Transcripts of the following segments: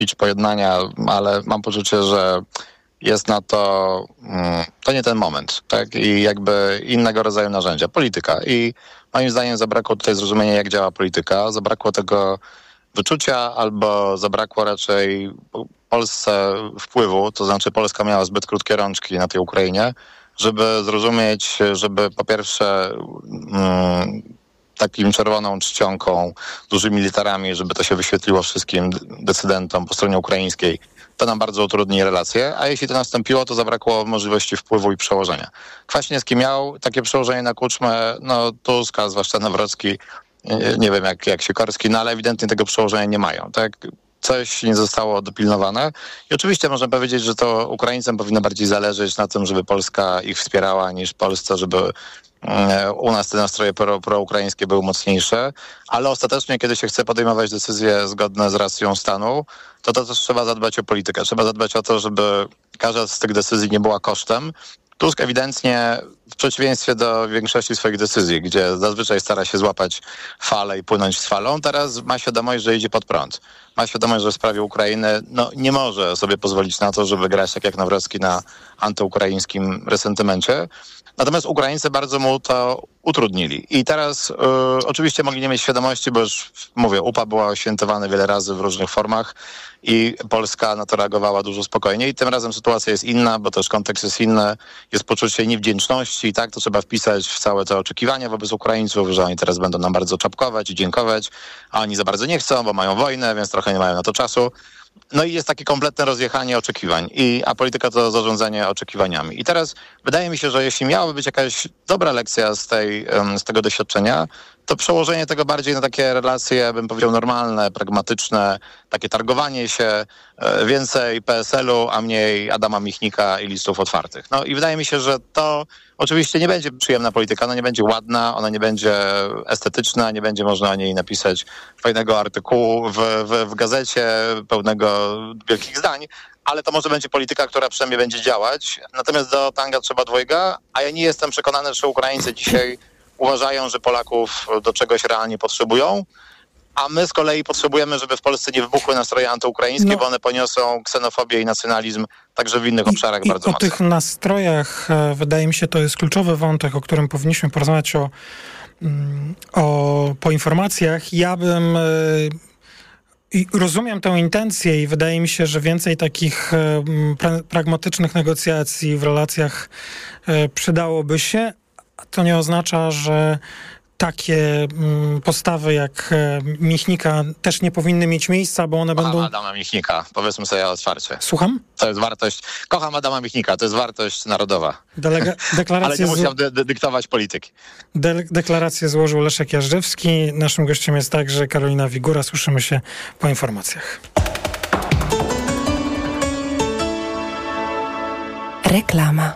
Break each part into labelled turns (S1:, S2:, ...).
S1: bić pojednania, ale mam poczucie, że jest na to nie ten moment, tak? I jakby innego rodzaju narzędzia. Polityka. I moim zdaniem zabrakło tutaj zrozumienia, jak działa polityka. Zabrakło tego wyczucia albo zabrakło raczej Polsce wpływu, to znaczy Polska miała zbyt krótkie rączki na tej Ukrainie, żeby zrozumieć, żeby po pierwsze takim czerwoną czcionką, dużymi literami, żeby to się wyświetliło wszystkim decydentom po stronie ukraińskiej. To nam bardzo utrudni relacje, a jeśli to nastąpiło, to zabrakło możliwości wpływu i przełożenia. Kwaśniewski miał takie przełożenie na Kuczmę, Tusk, a zwłaszcza Nawrocki, nie wiem jak Sikorski, ale ewidentnie tego przełożenia nie mają, tak? Coś nie zostało dopilnowane i oczywiście można powiedzieć, że to Ukraińcom powinno bardziej zależeć na tym, żeby Polska ich wspierała, niż Polsce, żeby u nas te nastroje proukraińskie były mocniejsze, ale ostatecznie, kiedy się chce podejmować decyzje zgodne z racją stanu, to też trzeba zadbać o politykę. Trzeba zadbać o to, żeby każda z tych decyzji nie była kosztem. Tusk ewidentnie, w przeciwieństwie do większości swoich decyzji, gdzie zazwyczaj stara się złapać falę i płynąć z falą, teraz ma świadomość, że idzie pod prąd. Ma świadomość, że w sprawie Ukrainy nie może sobie pozwolić na to, żeby grać tak jak Nawrocki na antyukraińskim resentymencie. Natomiast Ukraińcy bardzo mu to utrudnili. I teraz oczywiście mogli nie mieć świadomości, bo już mówię, UPA była świętowana wiele razy w różnych formach i Polska na to reagowała dużo spokojniej. I tym razem sytuacja jest inna, bo też kontekst jest inny. Jest poczucie niewdzięczności i tak to trzeba wpisać w całe te oczekiwania wobec Ukraińców, że oni teraz będą nam bardzo czapkować i dziękować, a oni za bardzo nie chcą, bo mają wojnę, więc trochę nie mają na to czasu. No i jest takie kompletne rozjechanie oczekiwań, a polityka to zarządzanie oczekiwaniami. I teraz wydaje mi się, że jeśli miałaby być jakaś dobra lekcja z tego doświadczenia, to przełożenie tego bardziej na takie relacje, bym powiedział, normalne, pragmatyczne, takie targowanie się, więcej PSL-u, a mniej Adama Michnika i listów otwartych. I wydaje mi się, że to oczywiście nie będzie przyjemna polityka, ona nie będzie ładna, ona nie będzie estetyczna, nie będzie można o niej napisać fajnego artykułu w gazecie pełnego wielkich zdań, ale to może będzie polityka, która przynajmniej będzie działać. Natomiast do tanga trzeba dwojga, a ja nie jestem przekonany, że Ukraińcy dzisiaj uważają, że Polaków do czegoś realnie potrzebują, a my z kolei potrzebujemy, żeby w Polsce nie wybuchły nastroje antyukraińskie, bo one poniosą ksenofobię i nacjonalizm także w innych obszarach bardzo mocno.
S2: O tych nastrojach, wydaje mi się, to jest kluczowy wątek, o którym powinniśmy porozmawiać po informacjach. Ja bym... rozumiem tę intencję i wydaje mi się, że więcej takich pragmatycznych negocjacji w relacjach przydałoby się. To nie oznacza, że takie postawy jak Michnika też nie powinny mieć miejsca, bo one będą...
S1: Kocham Adama Michnika, powiedzmy sobie otwarcie.
S2: Słucham?
S1: To jest wartość... Kocham Adama Michnika, to jest wartość narodowa. Ale nie musiał dyktować polityki.
S2: Deklarację złożył Leszek Jażdżewski. Naszym gościem jest także Karolina Wigura. Słyszymy się po informacjach.
S3: Reklama.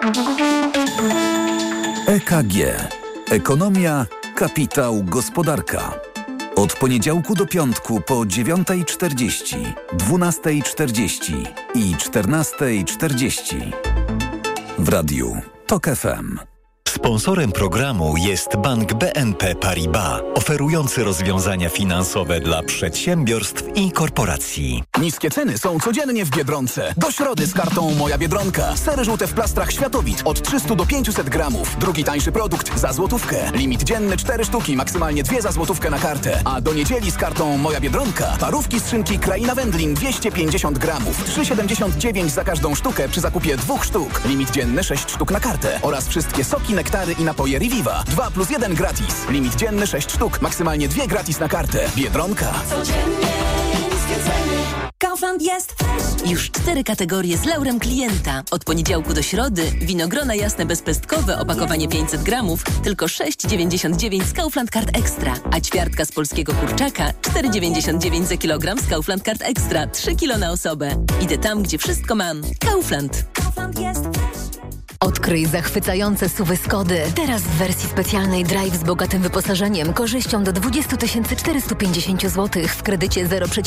S4: EKG. Ekonomia, kapitał, gospodarka. Od poniedziałku do piątku po 9:40, 12:40 i 14:40. W radiu TOK FM.
S5: Sponsorem programu jest Bank BNP Paribas, oferujący rozwiązania finansowe dla przedsiębiorstw i korporacji.
S6: Niskie ceny są codziennie w Biedronce. Do środy z kartą Moja Biedronka. Sery żółte w plastrach Światowit od 300 do 500 gramów. Drugi tańszy produkt za złotówkę. Limit dzienny 4 sztuki, maksymalnie 2 za złotówkę na kartę. A do niedzieli z kartą Moja Biedronka parówki z szynki Kraina Wędlin 250 gramów. 3,79 za każdą sztukę przy zakupie 2 sztuk. Limit dzienny 6 sztuk na kartę. Oraz wszystkie soki, nektary i napoje Reviva. 2+1 gratis. Limit dzienny 6 sztuk, maksymalnie 2 gratis na kartę. Biedronka.
S7: Codziennie niskie ceny. Kaufland jest
S3: Już 4 kategorie z laurem klienta. Od poniedziałku do środy winogrona jasne bezpestkowe, opakowanie 500 gramów, tylko 6,99 z Kaufland Card Extra. A ćwiartka z polskiego kurczaka 4,99 za kilogram z Kaufland Card Extra. 3 kilo na osobę. Idę tam, gdzie wszystko mam. Kaufland.
S7: Kaufland jest
S3: Od
S8: Odkryj zachwycające SUV-y Skody. Teraz w wersji specjalnej Drive z bogatym wyposażeniem, korzyścią do 20 450 zł w kredycie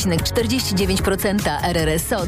S8: 0,49%, RRSO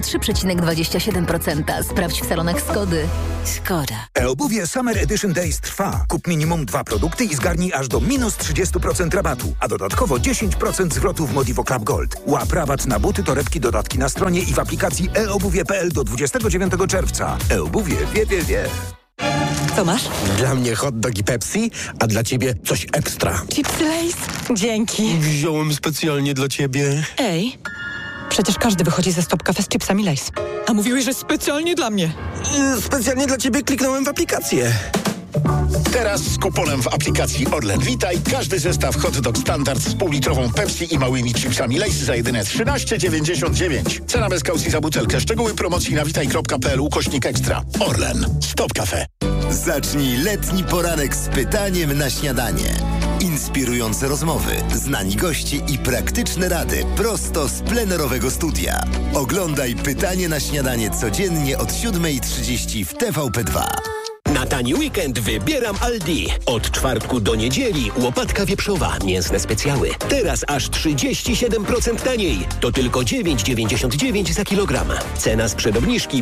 S8: 3,27%. Sprawdź w salonach Skody. Skoda.
S9: E-obuwie Summer Edition Days trwa. Kup minimum 2 produkty i zgarnij aż do minus 30% rabatu, a dodatkowo 10% zwrotu w Modivo Club Gold. Łap rabat na buty, torebki, dodatki na stronie i w aplikacji eobuwie.pl do 29 czerwca. E-obuwie wie.
S10: Co masz?
S11: Dla mnie hot dog i Pepsi, a dla ciebie coś ekstra.
S10: Chipsy Lay's? Dzięki.
S11: Wziąłem specjalnie dla ciebie.
S10: Ej, przecież każdy wychodzi ze Stop Cafe z chipsami Lay's. A mówiłeś, że specjalnie dla mnie.
S11: Specjalnie dla ciebie kliknąłem w aplikację.
S12: Teraz z kuponem w aplikacji Orlen Witaj każdy zestaw hot dog standard z półlitrową Pepsi i małymi chipsami Lay's za jedyne 13,99. Cena bez kaucji za butelkę. Szczegóły promocji na witaj.pl/ekstra. Orlen. Stop Cafe.
S13: Zacznij letni poranek z pytaniem na śniadanie. Inspirujące rozmowy, znani goście i praktyczne rady prosto z plenerowego studia. Oglądaj Pytanie na śniadanie codziennie od 7:30 w TVP2.
S14: Na tani weekend wybieram Aldi. Od czwartku do niedzieli łopatka wieprzowa, mięsne specjały. Teraz aż 37% taniej. To tylko 9,99 za kilogram. Cena sprzed obniżki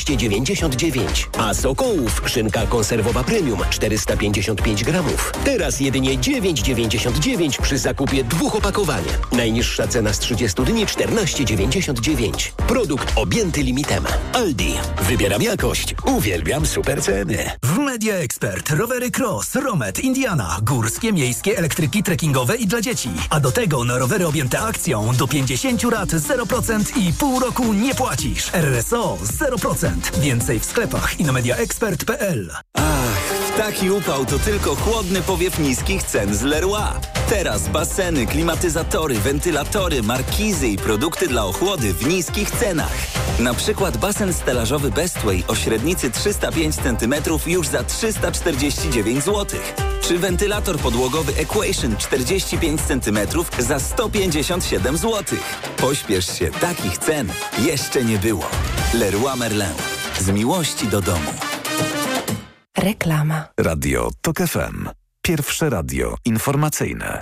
S14: 15,99. A Sokołów szynka konserwowa premium 455 gramów. Teraz jedynie 9,99 przy zakupie 2 opakowań. Najniższa cena z 30 dni 14,99. Produkt objęty limitem. Aldi. Wybieram jakość. Uwielbiam super ceny.
S9: W Media Expert rowery Cross, Romet, Indiana, górskie, miejskie, elektryki, trekkingowe i dla dzieci. A do tego na rowery objęte akcją do 50 lat 0% i pół roku nie płacisz. RSO 0%. Więcej w sklepach i na mediaexpert.pl.
S15: W taki upał to tylko chłodny powiew niskich cen z Leroy. Teraz baseny, klimatyzatory, wentylatory, markizy i produkty dla ochłody w niskich cenach. Na przykład basen stelażowy Bestway o średnicy 305 cm już za 349 zł. Czy wentylator podłogowy Equation 45 cm za 157 zł. Pośpiesz się, takich cen jeszcze nie było. Leroy Merlin. Z miłości do domu.
S8: Reklama.
S4: Radio TOK FM. Pierwsze radio informacyjne.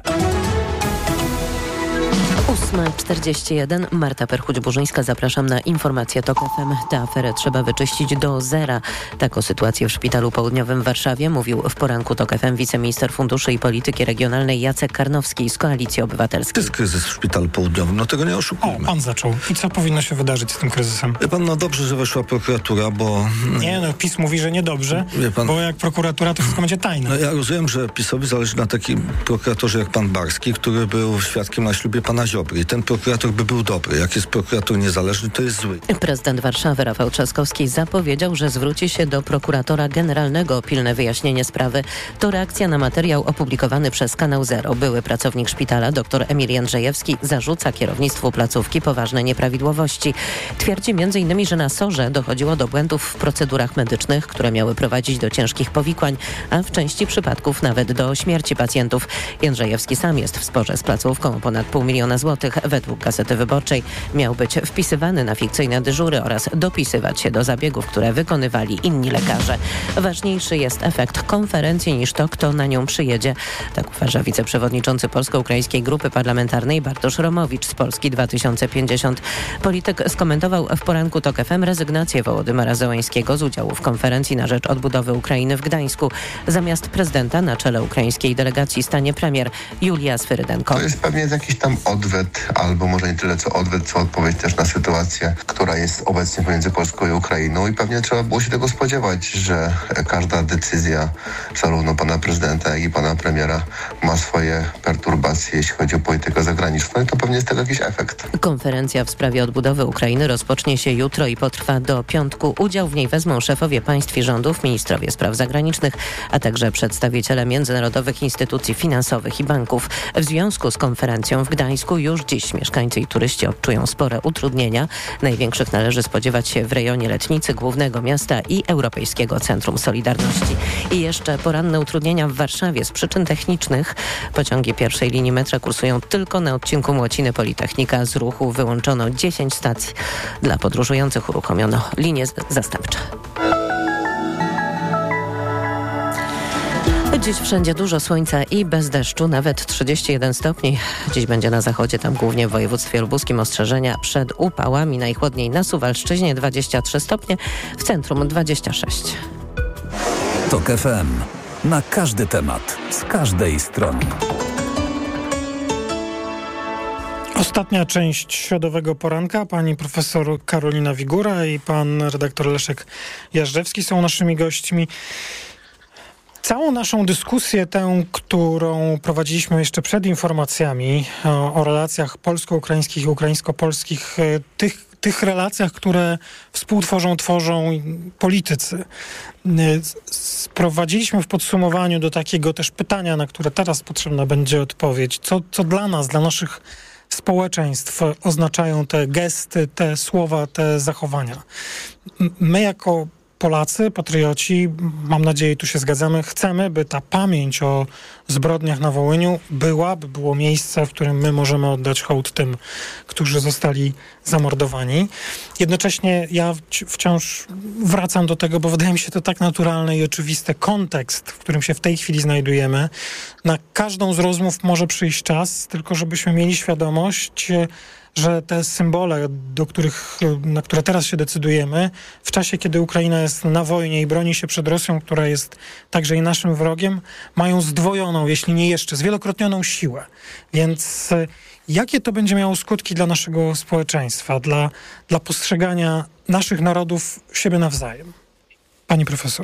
S3: 8:41. Marta Perchuć-Burzyńska, zapraszam na informację TOK FM. Tę aferę trzeba wyczyścić do zera. Tak o sytuacji w Szpitalu Południowym w Warszawie mówił w poranku TOK FM wiceminister funduszy i polityki regionalnej Jacek Karnowski z Koalicji Obywatelskiej.
S16: To jest kryzys w Szpitalu Południowym, no tego nie oszukujmy.
S2: Pan zaczął. I co powinno się wydarzyć z tym kryzysem?
S16: Wie pan, no dobrze, że weszła prokuratura, bo...
S2: Nie, no PiS mówi, że niedobrze, bo jak prokuratura, to wszystko będzie tajne.
S16: No ja rozumiem, że PiS-owi zależy na takim prokuratorze jak pan Barski, który był świadkiem na ślubie pana Ziobry. I ten prokurator by był dobry. Jak jest prokurator niezależny, to jest zły.
S3: Prezydent Warszawy Rafał Trzaskowski zapowiedział, że zwróci się do prokuratora generalnego o pilne wyjaśnienie sprawy. To reakcja na materiał opublikowany przez Kanał Zero. Były pracownik szpitala, dr Emil Jędrzejewski, zarzuca kierownictwu placówki poważne nieprawidłowości. Twierdzi m.in., że na SOR-ze dochodziło do błędów w procedurach medycznych, które miały prowadzić do ciężkich powikłań, a w części przypadków nawet do śmierci pacjentów. Jędrzejewski sam jest w sporze z placówką o ponad 500 000 złotych. Według Gazety Wyborczej miał być wpisywany na fikcyjne dyżury oraz dopisywać się do zabiegów, które wykonywali inni lekarze. Ważniejszy jest efekt konferencji niż to, kto na nią przyjedzie. Tak uważa wiceprzewodniczący Polsko-Ukraińskiej Grupy Parlamentarnej Bartosz Romowicz z Polski 2050. Polityk skomentował w poranku TOK FM rezygnację Wołodymyra Zełańskiego z udziału w konferencji na rzecz odbudowy Ukrainy w Gdańsku. Zamiast prezydenta na czele ukraińskiej delegacji stanie premier Julia Swyrydenko.
S17: To jest pewnie jakiś tam odwet, albo może nie tyle co odwet, co odpowiedź też na sytuację, która jest obecnie pomiędzy Polską i Ukrainą i pewnie trzeba było się tego spodziewać, że każda decyzja zarówno pana prezydenta, jak i pana premiera ma swoje perturbacje, jeśli chodzi o politykę zagraniczną i to pewnie jest tego jakiś efekt.
S3: Konferencja w sprawie odbudowy Ukrainy rozpocznie się jutro i potrwa do piątku. Udział w niej wezmą szefowie państw i rządów, ministrowie spraw zagranicznych, a także przedstawiciele międzynarodowych instytucji finansowych i banków. W związku z konferencją w Gdańsku już dziś mieszkańcy i turyści odczują spore utrudnienia. Największych należy spodziewać się w rejonie Letnicy, głównego miasta i Europejskiego Centrum Solidarności. I jeszcze poranne utrudnienia w Warszawie z przyczyn technicznych. Pociągi pierwszej linii metra kursują tylko na odcinku Młociny Politechnika. Z ruchu wyłączono 10 stacji. Dla podróżujących uruchomiono linie zastępcze.
S18: Dziś wszędzie dużo słońca i bez deszczu, nawet 31 stopni. Dziś będzie na zachodzie, tam głównie w województwie lubuskim ostrzeżenia przed upałami. Najchłodniej na Suwalszczyźnie 23 stopnie, w centrum 26.
S4: TOK FM. Na każdy temat, z każdej strony.
S2: Ostatnia część środowego poranka. Pani profesor Karolina Wigura i pan redaktor Leszek Jażdżewski są naszymi gośćmi. Całą naszą dyskusję, tę, którą prowadziliśmy jeszcze przed informacjami o relacjach polsko-ukraińskich i ukraińsko-polskich, tych relacjach, które tworzą politycy. Sprowadziliśmy w podsumowaniu do takiego też pytania, na które teraz potrzebna będzie odpowiedź. Co dla nas, dla naszych społeczeństw oznaczają te gesty, te słowa, te zachowania? My jako Polacy, patrioci, mam nadzieję, tu się zgadzamy, chcemy, by ta pamięć o zbrodniach na Wołyniu by było miejsce, w którym my możemy oddać hołd tym, którzy zostali zamordowani. Jednocześnie ja wciąż wracam do tego, bo wydaje mi się to tak naturalne i oczywiste. Kontekst, w którym się w tej chwili znajdujemy. Na każdą z rozmów może przyjść czas, tylko żebyśmy mieli świadomość, że te symbole, na które teraz się decydujemy, w czasie, kiedy Ukraina jest na wojnie i broni się przed Rosją, która jest także i naszym wrogiem, mają zdwojoną, jeśli nie jeszcze, zwielokrotnioną siłę. Więc jakie to będzie miało skutki dla naszego społeczeństwa, dla postrzegania naszych narodów siebie nawzajem? Pani profesor.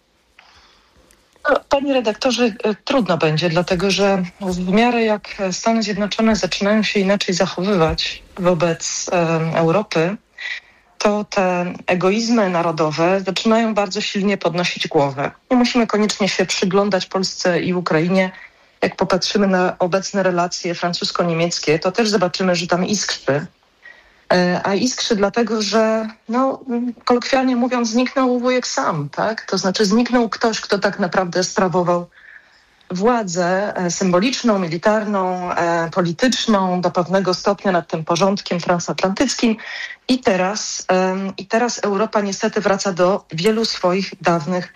S19: Panie redaktorze, trudno będzie, dlatego że w miarę jak Stany Zjednoczone zaczynają się inaczej zachowywać wobec Europy, to te egoizmy narodowe zaczynają bardzo silnie podnosić głowę. Nie musimy koniecznie się przyglądać Polsce i Ukrainie. Jak popatrzymy na obecne relacje francusko-niemieckie, to też zobaczymy, że tam iskrzy. A iskrzy dlatego, że kolokwialnie mówiąc, zniknął wujek sam, tak? To znaczy zniknął ktoś, kto tak naprawdę sprawował władzę symboliczną, militarną, polityczną do pewnego stopnia nad tym porządkiem transatlantyckim i teraz Europa niestety wraca do wielu swoich dawnych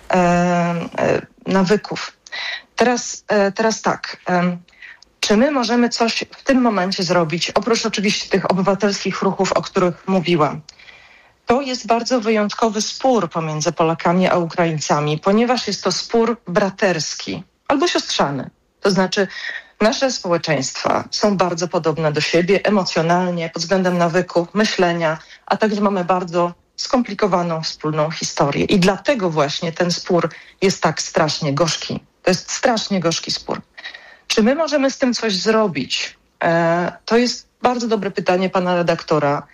S19: nawyków. Teraz tak. Czy my możemy coś w tym momencie zrobić, oprócz oczywiście tych obywatelskich ruchów, o których mówiłam? To jest bardzo wyjątkowy spór pomiędzy Polakami a Ukraińcami, ponieważ jest to spór braterski albo siostrzany. To znaczy nasze społeczeństwa są bardzo podobne do siebie emocjonalnie, pod względem nawyków, myślenia, a także mamy bardzo skomplikowaną wspólną historię. I dlatego właśnie ten spór jest tak strasznie gorzki. To jest strasznie gorzki spór. Czy my możemy z tym coś zrobić? To jest bardzo dobre pytanie pana redaktora.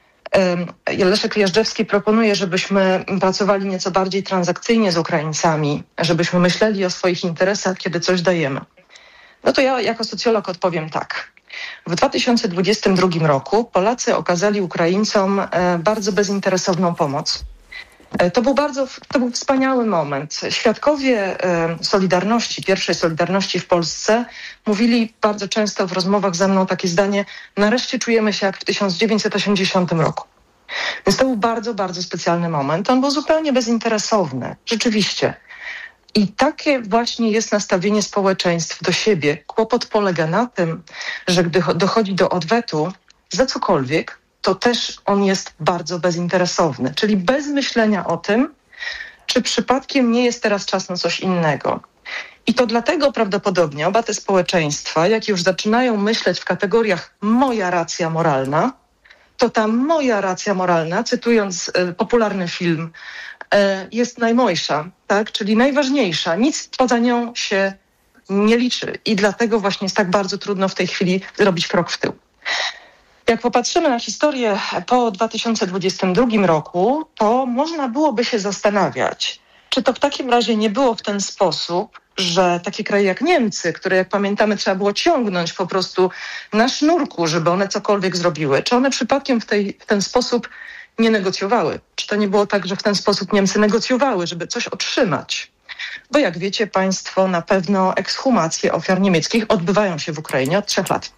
S19: Leszek Jażdżewski proponuje, żebyśmy pracowali nieco bardziej transakcyjnie z Ukraińcami, żebyśmy myśleli o swoich interesach, kiedy coś dajemy. No to ja jako socjolog odpowiem tak. W 2022 roku Polacy okazali Ukraińcom bardzo bezinteresowną pomoc. To był wspaniały moment. Świadkowie Solidarności, pierwszej Solidarności w Polsce mówili bardzo często w rozmowach ze mną takie zdanie: nareszcie czujemy się jak w 1980 roku. Więc to był bardzo, bardzo specjalny moment. On był zupełnie bezinteresowny, rzeczywiście. I takie właśnie jest nastawienie społeczeństw do siebie. Kłopot polega na tym, że gdy dochodzi do odwetu za cokolwiek, to też on jest bardzo bezinteresowny, czyli bez myślenia o tym, czy przypadkiem nie jest teraz czas na coś innego. I to dlatego prawdopodobnie oba te społeczeństwa, jak już zaczynają myśleć w kategoriach moja racja moralna, to ta moja racja moralna, cytując popularny film, jest najmojsza, tak? Czyli najważniejsza. Nic poza nią się nie liczy i dlatego właśnie jest tak bardzo trudno w tej chwili zrobić krok w tył. Jak popatrzymy na historię po 2022 roku, to można byłoby się zastanawiać, czy to w takim razie nie było w ten sposób, że takie kraje jak Niemcy, które jak pamiętamy trzeba było ciągnąć po prostu na sznurku, żeby one cokolwiek zrobiły, czy one przypadkiem w ten sposób nie negocjowały? Czy to nie było tak, że w ten sposób Niemcy negocjowały, żeby coś otrzymać? Bo jak wiecie państwo, na pewno ekshumacje ofiar niemieckich odbywają się w Ukrainie od 3 lat.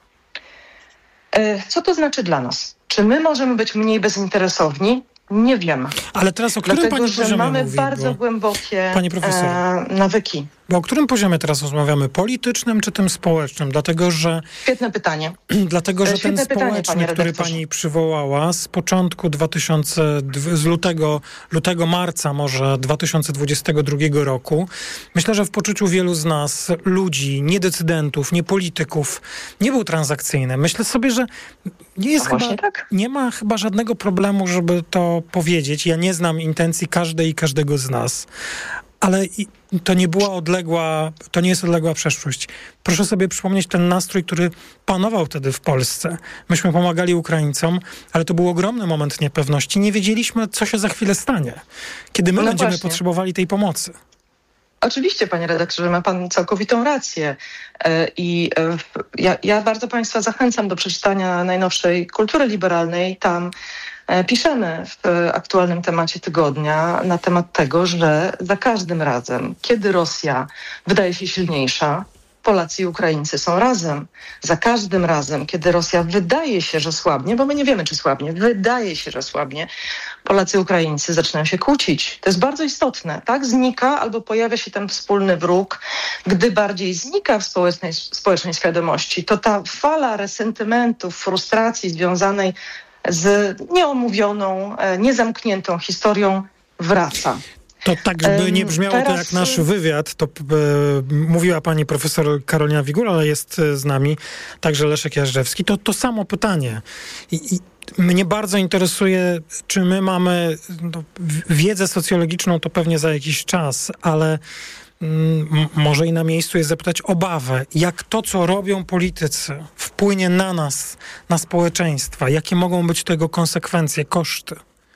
S19: Co to znaczy dla nas? Czy my możemy być mniej bezinteresowni? Nie wiem.
S2: Ale teraz o którym
S19: dlatego,
S2: pani
S19: że mamy
S2: mówi,
S19: bardzo głębokie nawyki.
S2: Bo o którym poziomie teraz rozmawiamy? Politycznym czy tym społecznym? Dlatego, że...
S19: Świetne pytanie.
S2: Dlatego, że ten społeczny,
S19: pytanie,
S2: który pani przywołała z początku z lutego, marca może 2022 roku, myślę, że w poczuciu wielu z nas, ludzi, nie decydentów, nie polityków, nie był transakcyjny. Myślę sobie, że nie ma chyba żadnego problemu, żeby to powiedzieć. Ja nie znam intencji każdej i każdego z nas. Ale to nie jest odległa przeszłość. Proszę sobie przypomnieć ten nastrój, który panował wtedy w Polsce. Myśmy pomagali Ukraińcom, ale to był ogromny moment niepewności. Nie wiedzieliśmy, co się za chwilę stanie, kiedy my będziemy potrzebowali tej pomocy.
S19: Oczywiście, panie redaktorze, ma pan całkowitą rację. I ja bardzo państwa zachęcam do przeczytania najnowszej Kultury Liberalnej. Tam piszemy w aktualnym temacie tygodnia na temat tego, że za każdym razem, kiedy Rosja wydaje się silniejsza, Polacy i Ukraińcy są razem. Za każdym razem, kiedy Rosja wydaje się, że słabnie, bo my nie wiemy, czy słabnie, wydaje się, że słabnie, Polacy i Ukraińcy zaczynają się kłócić. To jest bardzo istotne, tak? Znika albo pojawia się ten wspólny wróg. Gdy bardziej znika w społecznej świadomości, to ta fala resentymentów, frustracji związanej z nieomówioną, niezamkniętą historią wraca.
S2: To tak, żeby nie brzmiało to jak nasz wywiad, to mówiła pani profesor Karolina Wigura, ale jest z nami także Leszek Jażdżewski. To samo pytanie. I mnie bardzo interesuje, czy my mamy wiedzę socjologiczną, to pewnie za jakiś czas, ale może i na miejscu jest zapytać obawę, jak to, co robią politycy, wpłynie na nas, na społeczeństwa, jakie mogą być tego konsekwencje, koszty.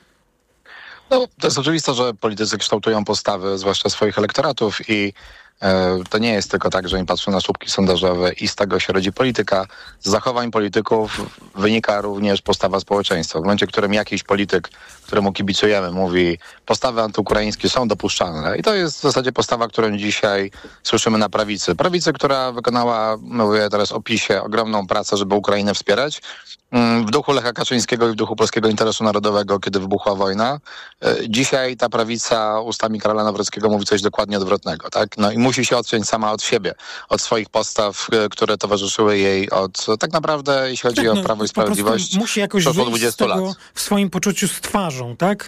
S1: No, to jest oczywiste, że politycy kształtują postawy, zwłaszcza swoich elektoratów i to nie jest tylko tak, że oni patrzą na słupki sondażowe i z tego się rodzi polityka. Z zachowań polityków wynika również postawa społeczeństwa. W momencie, w którym jakiś polityk, któremu kibicujemy, mówi, postawy antyukraińskie są dopuszczalne. I to jest w zasadzie postawa, którą dzisiaj słyszymy na prawicy. Prawicy, która wykonała, mówię teraz o PiS-ie, ogromną pracę, żeby Ukrainę wspierać. W duchu Lecha Kaczyńskiego i w duchu polskiego interesu narodowego, kiedy wybuchła wojna. Dzisiaj ta prawica ustami Karola Nawrockiego mówi coś dokładnie odwrotnego, tak? No i musi się odciąć sama od siebie, od swoich postaw, które towarzyszyły jej tak naprawdę, jeśli chodzi o Prawo i Sprawiedliwość,
S2: musi jakoś wyjść
S1: 20
S2: z tego
S1: lat.
S2: W swoim poczuciu z twarzą, tak?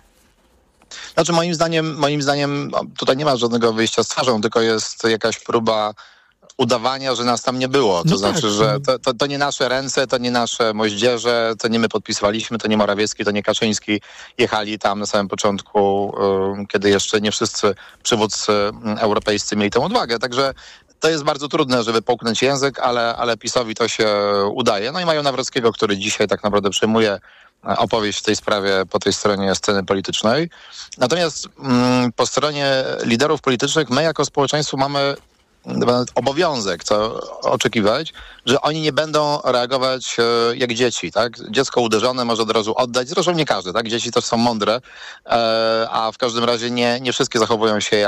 S1: Znaczy moim zdaniem tutaj nie ma żadnego wyjścia z twarzą, tylko jest jakaś próba udawania, że nas tam nie było. To znaczy, że to nie nasze ręce, to nie nasze moździerze, to nie my podpisywaliśmy, to nie Morawiecki, to nie Kaczyński jechali tam na samym początku, kiedy jeszcze nie wszyscy przywódcy europejscy mieli tę odwagę. Także to jest bardzo trudne, żeby połknąć język, ale PiS-owi to się udaje. No i mają Nawrockiego, który dzisiaj tak naprawdę przejmuje opowieść w tej sprawie po tej stronie sceny politycznej. Natomiast po stronie liderów politycznych my jako społeczeństwo mamy obowiązek, co oczekiwać, że oni nie będą reagować jak dzieci, tak? Dziecko uderzone może od razu oddać, zresztą nie każdy, tak? Dzieci też są mądre, a w każdym razie nie wszystkie zachowują się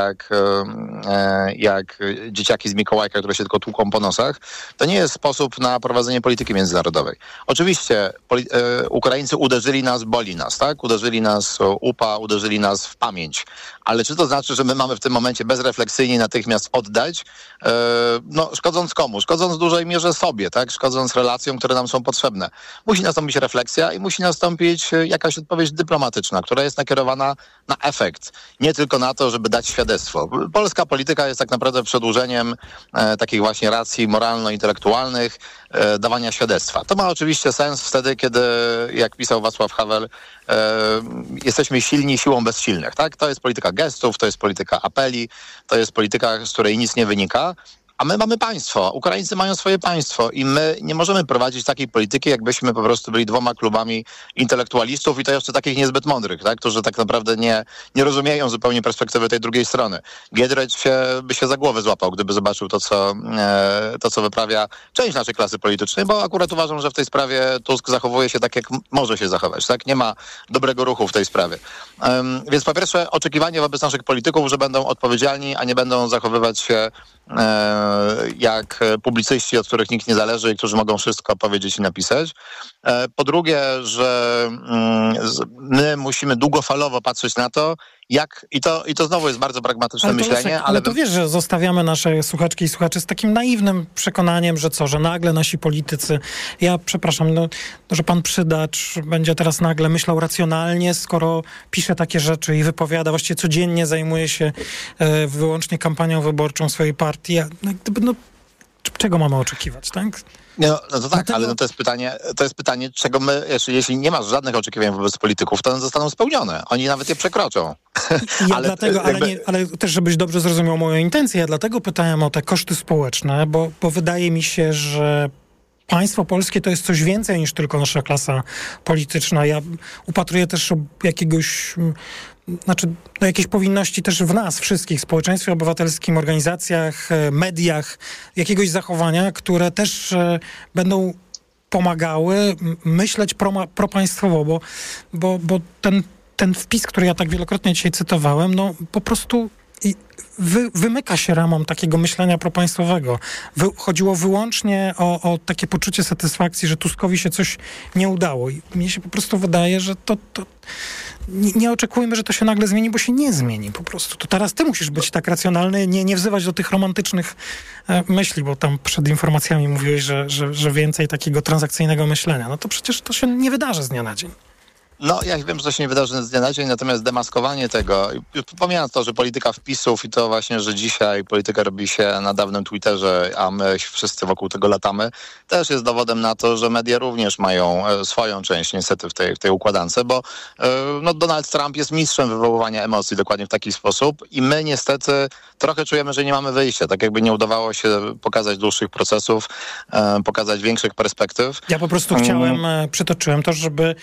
S1: jak dzieciaki z Mikołajka, które się tylko tłuką po nosach. To nie jest sposób na prowadzenie polityki międzynarodowej. Oczywiście Ukraińcy uderzyli nas, boli nas, tak? Uderzyli nas UPA, uderzyli nas w pamięć, ale czy to znaczy, że my mamy w tym momencie bezrefleksyjnie natychmiast oddać? No, szkodząc komu? Szkodząc w dużej mierze sobie, tak? Szkodząc relacjom, które nam są potrzebne. Musi nastąpić refleksja i musi nastąpić jakaś odpowiedź dyplomatyczna, która jest nakierowana na efekt. Nie tylko na to, żeby dać świadectwo. Polska polityka jest tak naprawdę przedłużeniem takich właśnie racji moralno-intelektualnych, dawania świadectwa. To ma oczywiście sens wtedy, kiedy, jak pisał Wacław Havel, jesteśmy silni siłą bezsilnych, tak? To jest polityka gestów, to jest polityka apeli, to jest polityka, z której nic nie wynika. A my mamy państwo, Ukraińcy mają swoje państwo i my nie możemy prowadzić takiej polityki, jakbyśmy po prostu byli dwoma klubami intelektualistów i to jeszcze takich niezbyt mądrych, tak? Którzy tak naprawdę nie rozumieją zupełnie perspektywy tej drugiej strony. Giedroyć by się za głowę złapał, gdyby zobaczył to, co wyprawia część naszej klasy politycznej, bo akurat uważam, że w tej sprawie Tusk zachowuje się tak, jak może się zachować, tak? Nie ma dobrego ruchu w tej sprawie. Więc po pierwsze oczekiwanie wobec naszych polityków, że będą odpowiedzialni, a nie będą zachowywać się jak publicyści, od których nikt nie zależy i którzy mogą wszystko powiedzieć i napisać. Po drugie, że my musimy długofalowo patrzeć na to, i to znowu jest bardzo pragmatyczne myślenie.
S2: Ale to wiesz, że zostawiamy nasze słuchaczki i słuchaczy z takim naiwnym przekonaniem, że nagle nasi politycy, ja przepraszam, że pan Przydacz będzie teraz nagle myślał racjonalnie, skoro pisze takie rzeczy i wypowiada, właściwie codziennie zajmuje się wyłącznie kampanią wyborczą swojej partii. Czego mamy oczekiwać, tak?
S1: No to tak, ale to jest pytanie, czego my, jeśli nie masz żadnych oczekiwań wobec polityków, to one zostaną spełnione. Oni nawet je przekroczą.
S2: Ale też, żebyś dobrze zrozumiał moją intencję, ja dlatego pytałem o te koszty społeczne, bo wydaje mi się, że państwo polskie to jest coś więcej niż tylko nasza klasa polityczna. Ja upatruję też jakiejś powinności też w nas wszystkich, społeczeństwie obywatelskim, organizacjach, mediach, jakiegoś zachowania, które też będą pomagały myśleć propaństwowo, bo ten wpis, który ja tak wielokrotnie dzisiaj cytowałem, po prostu wymyka się ramom takiego myślenia propaństwowego. Chodziło wyłącznie o takie poczucie satysfakcji, że Tuskowi się coś nie udało. I mnie się po prostu wydaje, że to nie oczekujmy, że to się nagle zmieni, bo się nie zmieni po prostu. To teraz ty musisz być tak racjonalny, nie wzywać do tych romantycznych myśli, bo tam przed informacjami mówiłeś, że więcej takiego transakcyjnego myślenia. No to przecież to się nie wydarzy z dnia na dzień.
S1: No, ja wiem, że to się nie wydarzy z dnia na dzień, natomiast demaskowanie tego, pomijając to, że polityka wpisów i to właśnie, że dzisiaj polityka robi się na dawnym Twitterze, a my wszyscy wokół tego latamy, też jest dowodem na to, że media również mają swoją część niestety w tej układance, bo Donald Trump jest mistrzem wywoływania emocji dokładnie w taki sposób i my niestety trochę czujemy, że nie mamy wyjścia, tak jakby nie udawało się pokazać dłuższych procesów, pokazać większych perspektyw.
S2: Ja po prostu przytoczyłem to, żeby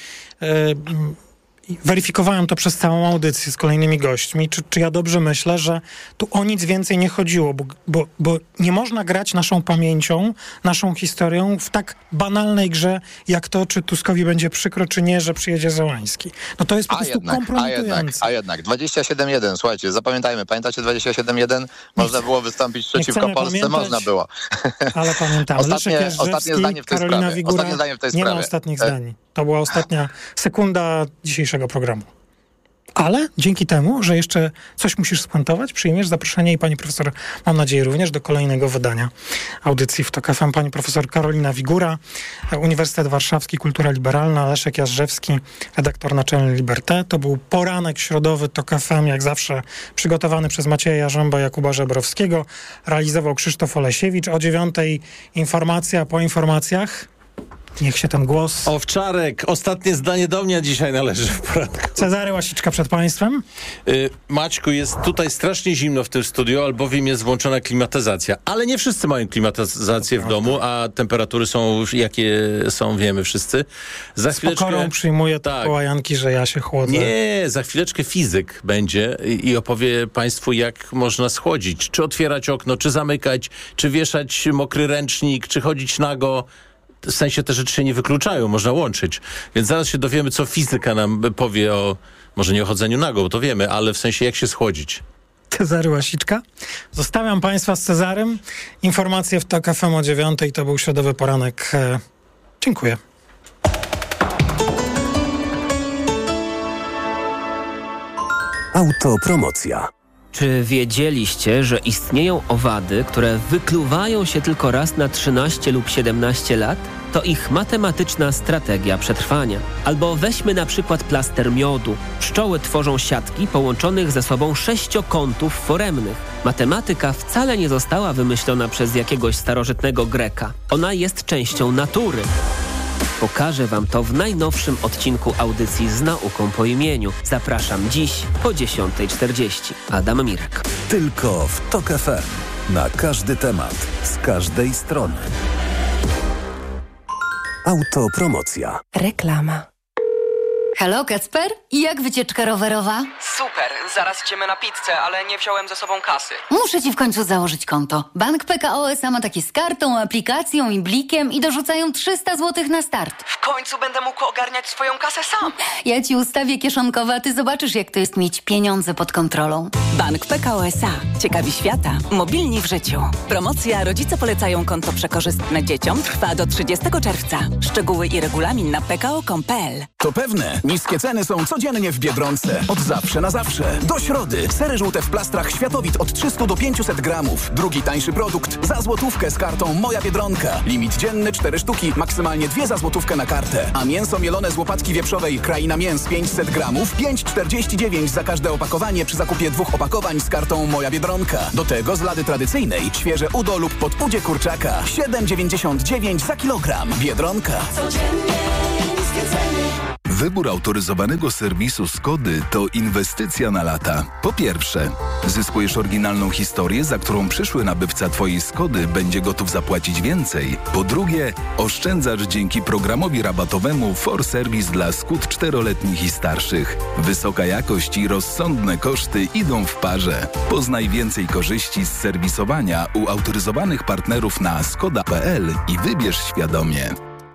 S2: weryfikowałem to przez całą audycję z kolejnymi gośćmi, czy ja dobrze myślę, że tu o nic więcej nie chodziło, bo nie można grać naszą pamięcią, naszą historią w tak banalnej grze, jak to, czy Tuskowi będzie przykro, czy nie, że przyjedzie Zełański. No to jest po prostu kompromitujące.
S1: A jednak, 27.1, słuchajcie, zapamiętajmy, pamiętacie 27.1? Można było wystąpić przeciwko Polsce, można było.
S2: Ale pamiętam,
S1: ostatnie zdanie w tej
S2: Karolina Wigura,
S1: sprawie.
S2: Nie ma ostatnich zdań. To była ostatnia sekunda dzisiejszego programu. Ale dzięki temu, że jeszcze coś musisz spuentować, przyjmiesz zaproszenie i pani profesor, mam nadzieję również, do kolejnego wydania audycji w TOK FM. Pani profesor Karolina Wigura, Uniwersytet Warszawski, Kultura Liberalna, Leszek Jażdżewski, redaktor naczelny Liberté. To był poranek środowy TOK FM, jak zawsze przygotowany przez Macieja Jarząba, Jakuba Żebrowskiego. Realizował Krzysztof Olesiewicz. O 9:00 informacja, po informacjach niech się ten głos...
S20: Owczarek, ostatnie zdanie do mnie dzisiaj należy w poranku.
S2: Cezary Łasiczka przed państwem.
S20: Maćku, jest tutaj strasznie zimno w tym studiu, albowiem jest włączona klimatyzacja. Ale nie wszyscy mają klimatyzację w domu, a temperatury są jakie są, wiemy wszyscy.
S2: Z pokorą przyjmuję te połajanki, że ja się chłodzę.
S20: Nie, za chwileczkę fizyk będzie i opowie państwu, jak można schłodzić. Czy otwierać okno, czy zamykać, czy wieszać mokry ręcznik, czy chodzić nago. W sensie te rzeczy się nie wykluczają, można łączyć. Więc zaraz się dowiemy, co fizyka nam powie o, może nie o chodzeniu nago, bo to wiemy, ale w sensie jak się schłodzić.
S2: Cezary Łasiczka. Zostawiam państwa z Cezarym. Informacje w TOK FM o 9:00. To był środowy poranek. Dziękuję.
S21: Autopromocja. Czy wiedzieliście, że istnieją owady, które wykluwają się tylko raz na 13 lub 17 lat? To ich matematyczna strategia przetrwania. Albo weźmy na przykład plaster miodu. Pszczoły tworzą siatki połączonych ze sobą sześciokątów foremnych. Matematyka wcale nie została wymyślona przez jakiegoś starożytnego Greka. Ona jest częścią natury. Pokażę wam to w najnowszym odcinku audycji z nauką po imieniu. Zapraszam dziś po 10:40. Adam Mirek.
S4: Tylko w TOK FM. Na każdy temat, z każdej strony. Autopromocja.
S8: Reklama. Halo, Kacper? I jak wycieczka rowerowa?
S22: Super, zaraz idziemy na pizzę, ale nie wziąłem ze sobą kasy.
S8: Muszę ci w końcu założyć konto. Bank PKO SA ma takie z kartą, aplikacją i blikiem i dorzucają 300 zł na start.
S22: W końcu będę mógł ogarniać swoją kasę sam.
S8: Ja ci ustawię kieszonkowe, a ty zobaczysz, jak to jest mieć pieniądze pod kontrolą.
S3: Bank PKO SA. Ciekawi świata. Mobilni w życiu. Promocja Rodzice polecają konto przekorzystne dzieciom trwa do 30 czerwca. Szczegóły i regulamin na pko.com.pl.
S6: To pewne. Niskie ceny są codziennie w Biedronce. Od zawsze na zawsze. Do środy. Sery żółte w plastrach Światowit od 300 do 500 gramów. Drugi tańszy produkt za złotówkę z kartą Moja Biedronka. Limit dzienny 4 sztuki, maksymalnie 2 za złotówkę na kartę. A mięso mielone z łopatki wieprzowej Kraina Mięs 500 gramów 5,49 za każde opakowanie przy zakupie 2 opakowań z kartą Moja Biedronka. Do tego z lady tradycyjnej świeże udo lub podudzie kurczaka 7,99 za kilogram. Biedronka. Codziennie niskie ceny.
S5: Wybór autoryzowanego serwisu Skody to inwestycja na lata. Po pierwsze, zyskujesz oryginalną historię, za którą przyszły nabywca Twojej Skody będzie gotów zapłacić więcej. Po drugie, oszczędzasz dzięki programowi rabatowemu For Service dla Skód 4-letnich i starszych. Wysoka jakość i rozsądne koszty idą w parze. Poznaj więcej korzyści z serwisowania u autoryzowanych partnerów na skoda.pl i wybierz świadomie.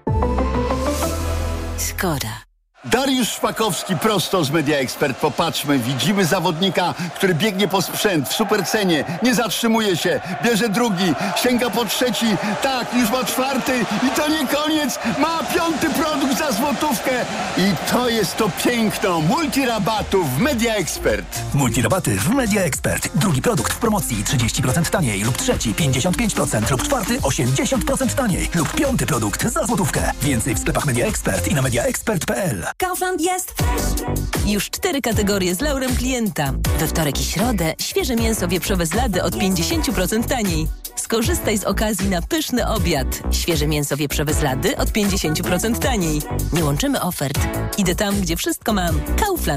S3: Skoda.
S7: Dariusz Szpakowski prosto z Media Expert. Popatrzmy, widzimy zawodnika, który biegnie po sprzęt w supercenie, nie zatrzymuje się, bierze drugi, sięga po trzeci, tak, już ma czwarty i to nie koniec, ma 5. produkt za złotówkę i to jest to piękno multirabatów w Media Expert.
S9: Multirabaty w Media Expert. Drugi produkt w promocji 30% taniej lub trzeci 55% lub czwarty 80% taniej lub 5. produkt za złotówkę. Więcej w sklepach Media Expert i na mediaexpert.pl.
S3: Kaufland jest fresh. Już 4 kategorie z laurem klienta. We wtorek i środę świeże mięso wieprzowe z Lady od 50% taniej. Skorzystaj z okazji na pyszny obiad. Świeże mięso wieprzowe z Lady od 50% taniej. Nie łączymy ofert. Idę tam, gdzie wszystko mam. Kaufland.